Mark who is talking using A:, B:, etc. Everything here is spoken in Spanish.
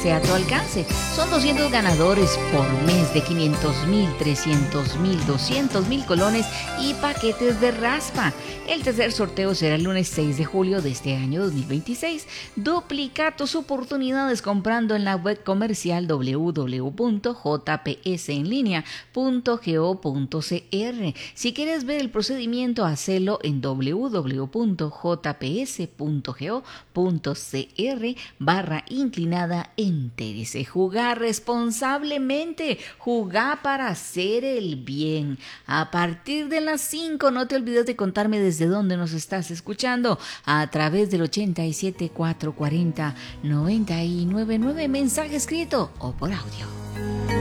A: sea a tu alcance. Son 200 ganadores por mes de 500,000, 300,000, 200,000 colones y paquetes de raspa. El tercer sorteo será el lunes 6 de julio de este año 2026. Duplica tus oportunidades comprando en la web comercial www.jpsenlinea.go.cr. Si quieres ver el procedimiento, hacelo en www.jps.go.cr/inclinada entérese. Jugar responsablemente, jugar para hacer el bien. A partir de las 5, no te olvides de contarme desde dónde nos estás escuchando a través del 87 440 999, mensaje escrito o por audio.